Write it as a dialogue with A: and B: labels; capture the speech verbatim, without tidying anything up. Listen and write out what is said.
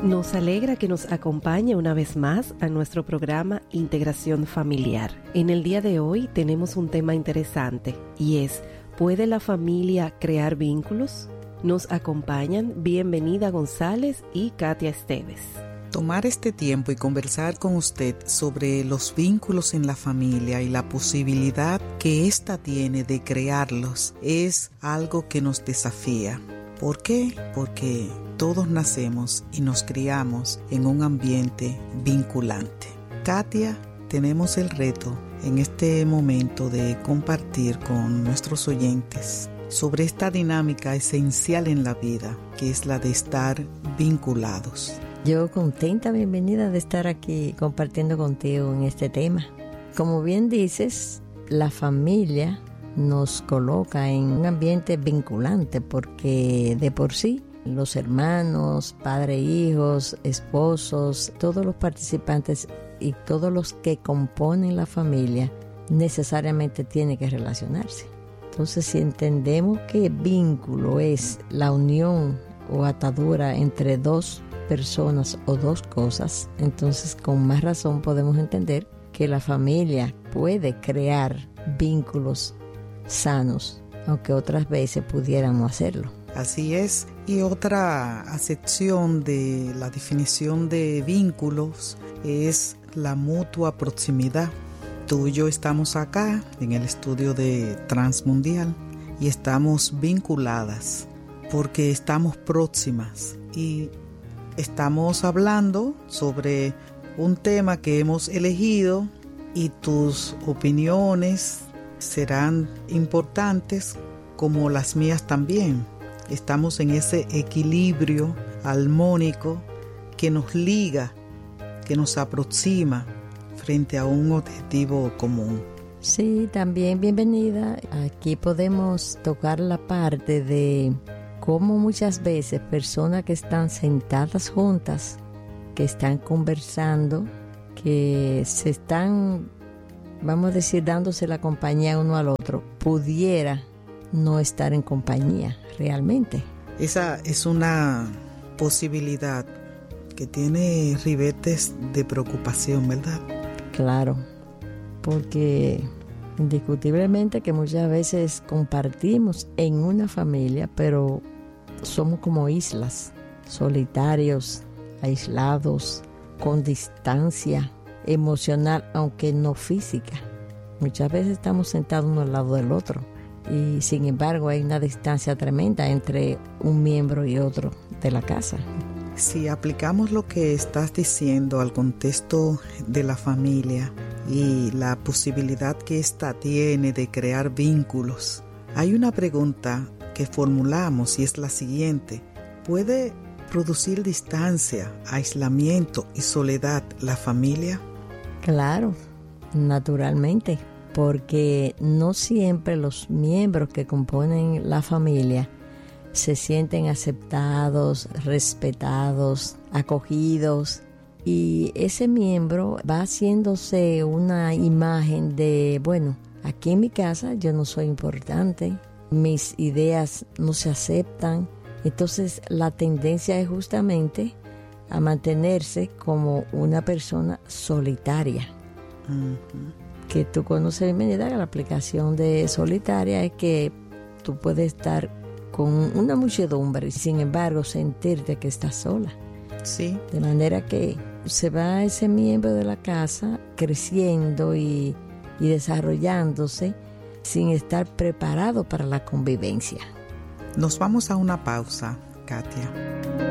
A: Nos alegra que nos acompañe una vez más a nuestro programa Integración Familiar. En el día de hoy tenemos un tema interesante y es, ¿puede la familia crear vínculos? Nos acompañan Bienvenida González y Katia Esteves.
B: Tomar este tiempo y conversar con usted sobre los vínculos en la familia y la posibilidad que ésta tiene de crearlos es algo que nos desafía. ¿Por qué? Porque todos nacemos y nos criamos en un ambiente vinculante. Katia, tenemos el reto en este momento de compartir con nuestros oyentes sobre esta dinámica esencial en la vida, que es la de estar vinculados.
C: Yo contenta, bienvenida de estar aquí compartiendo contigo en este tema. Como bien dices, la familia nos coloca en un ambiente vinculante porque de por sí los hermanos, padres, hijos, esposos, todos los participantes y todos los que componen la familia necesariamente tienen que relacionarse. Entonces, si entendemos que vínculo es la unión o atadura entre dos personas o dos cosas, entonces con más razón podemos entender que la familia puede crear vínculos sanos, aunque otras veces pudiéramos no hacerlo.
B: Así es. Y otra acepción de la definición de vínculos es la mutua proximidad. Tú y yo estamos acá en el estudio de Transmundial y estamos vinculadas porque estamos próximas y estamos hablando sobre un tema que hemos elegido y tus opiniones serán importantes como las mías también. Estamos en ese equilibrio armónico que nos liga, que nos aproxima frente a un objetivo común.
C: Sí, también bienvenida. Aquí podemos tocar la parte de cómo muchas veces personas que están sentadas juntas, que están conversando, que se están, vamos a decir, dándose la compañía uno al otro, pudiera no estar en compañía realmente.
B: Esa es una posibilidad que tiene ribetes de preocupación, ¿verdad?
C: Claro, porque indiscutiblemente que muchas veces compartimos en una familia, pero somos como islas, solitarios, aislados, con distancia emocional, aunque no física. Muchas veces estamos sentados uno al lado del otro y sin embargo hay una distancia tremenda entre un miembro y otro de la casa.
B: Si aplicamos lo que estás diciendo al contexto de la familia y la posibilidad que ésta tiene de crear vínculos, hay una pregunta que formulamos y es la siguiente: ¿puede producir distancia, aislamiento y soledad la familia?
C: Claro, naturalmente, porque no siempre los miembros que componen la familia se sienten aceptados, respetados, acogidos, y ese miembro va haciéndose una imagen de, bueno, aquí en mi casa yo no soy importante, mis ideas no se aceptan. Entonces la tendencia es justamente a mantenerse como una persona solitaria. Uh-huh. Que tú conoces, bienvenida, la aplicación de solitaria es que tú puedes estar con una muchedumbre y sin embargo sentirte que estás sola.
B: Sí.
C: De manera que se va ese miembro de la casa creciendo y, y desarrollándose sin estar preparado para la convivencia.
B: Nos vamos a una pausa, Katia.